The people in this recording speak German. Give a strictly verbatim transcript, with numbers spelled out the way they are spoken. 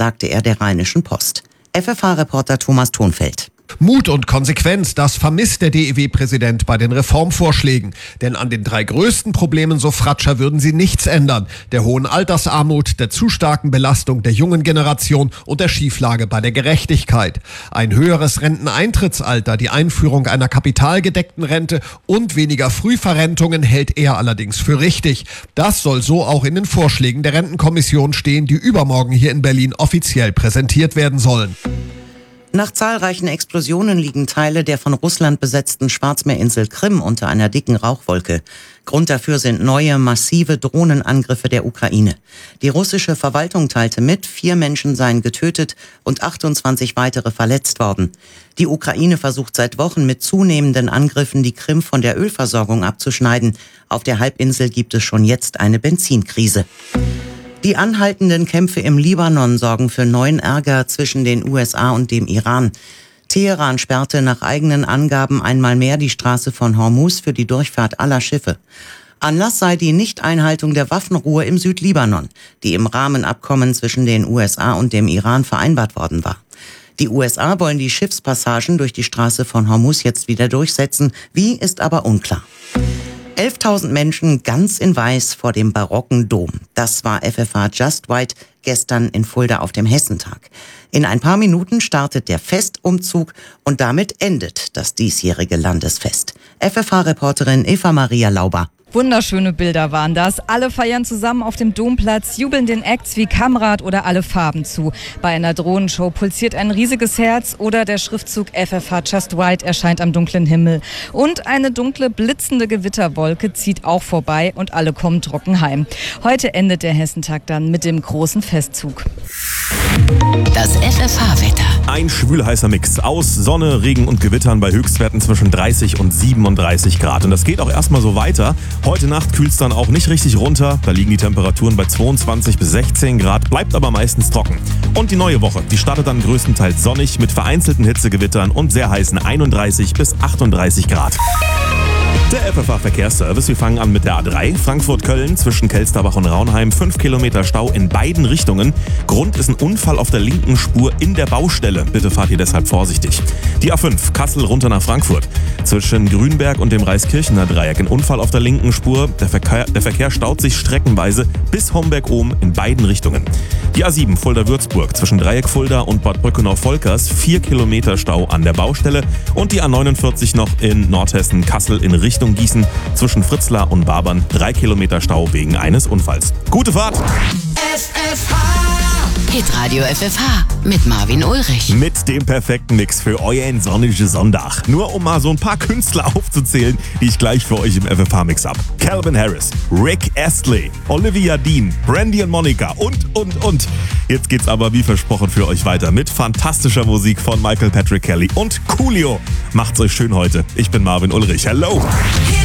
sagte er der Rheinischen Post. F F H-Reporter Thomas Thonfeld. Mut und Konsequenz, das vermisst der D E W-Präsident bei den Reformvorschlägen. Denn an den drei größten Problemen, so Fratscher, würden sie nichts ändern. Der hohen Altersarmut, der zu starken Belastung der jungen Generation und der Schieflage bei der Gerechtigkeit. Ein höheres Renteneintrittsalter, die Einführung einer kapitalgedeckten Rente und weniger Frühverrentungen hält er allerdings für richtig. Das soll so auch in den Vorschlägen der Rentenkommission stehen, die übermorgen hier in Berlin offiziell präsentiert werden sollen. Nach zahlreichen Explosionen liegen Teile der von Russland besetzten Schwarzmeerinsel Krim unter einer dicken Rauchwolke. Grund dafür sind neue, massive Drohnenangriffe der Ukraine. Die russische Verwaltung teilte mit, vier Menschen seien getötet und achtundzwanzig weitere verletzt worden. Die Ukraine versucht seit Wochen mit zunehmenden Angriffen die Krim von der Ölversorgung abzuschneiden. Auf der Halbinsel gibt es schon jetzt eine Benzinkrise. Die anhaltenden Kämpfe im Libanon sorgen für neuen Ärger zwischen den U S A und dem Iran. Teheran sperrte nach eigenen Angaben einmal mehr die Straße von Hormuz für die Durchfahrt aller Schiffe. Anlass sei die Nichteinhaltung der Waffenruhe im Südlibanon, die im Rahmenabkommen zwischen den U S A und dem Iran vereinbart worden war. Die U S A wollen die Schiffspassagen durch die Straße von Hormuz jetzt wieder durchsetzen. Wie, ist aber unklar. elftausend Menschen ganz in Weiß vor dem barocken Dom. Das war F F H Just White gestern in Fulda auf dem Hessentag. In ein paar Minuten startet der Festumzug und damit endet das diesjährige Landesfest. F F H-Reporterin Eva Maria Lauber. Wunderschöne Bilder waren das. Alle feiern zusammen auf dem Domplatz, jubeln den Acts wie Kamrat oder Alle Farben zu. Bei einer Drohnenshow pulsiert ein riesiges Herz oder der Schriftzug F F H Just White erscheint am dunklen Himmel. Und eine dunkle, blitzende Gewitterwolke zieht auch vorbei und alle kommen trocken heim. Heute endet der Hessentag dann mit dem großen Festzug. Das F F H-Wetter. Ein schwülheißer Mix aus Sonne, Regen und Gewittern bei Höchstwerten zwischen dreißig und siebenunddreißig Grad. Und das geht auch erstmal so weiter. Heute Nacht kühlt es dann auch nicht richtig runter. Da liegen die Temperaturen bei zweiundzwanzig bis sechzehn Grad, bleibt aber meistens trocken. Und die neue Woche, die startet dann größtenteils sonnig mit vereinzelten Hitzegewittern und sehr heißen einunddreißig bis achtunddreißig Grad. Der F F H-Verkehrsservice. Wir fangen an mit der A drei. Frankfurt-Köln zwischen Kelsterbach und Raunheim. fünf Kilometer Stau in beiden Richtungen. Grund ist ein Unfall auf der linken Spur in der Baustelle. Bitte fahrt ihr deshalb vorsichtig. Die A fünf. Kassel runter nach Frankfurt. Zwischen Grünberg und dem Reiskirchener Dreieck. Ein Unfall auf der linken Spur. Der Verkehr, der Verkehr staut sich streckenweise bis Homberg-Ohm in beiden Richtungen. Die A sieben. Fulda-Würzburg. Zwischen Dreieck Fulda und Bad Brückenau-Volkers. vier Kilometer Stau an der Baustelle. Und die A neunundvierzig noch in Nordhessen. Kassel in Richtung Richtung Gießen zwischen Fritzlar und Barbern drei Kilometer Stau wegen eines Unfalls. Gute Fahrt! F F H Hitradio F F H mit Marvin Ulrich. Mit dem perfekten Mix für euren sonnigen Sonntag. Nur um mal so ein paar Künstler aufzuzählen, die ich gleich für euch im F F H-Mix hab. Calvin Harris, Rick Astley, Olivia Dean, Brandy und Monica und, und, und. Jetzt geht's aber wie versprochen für euch weiter mit fantastischer Musik von Michael Patrick Kelly und Coolio. Macht's euch schön heute. Ich bin Marvin Ulrich. Hello!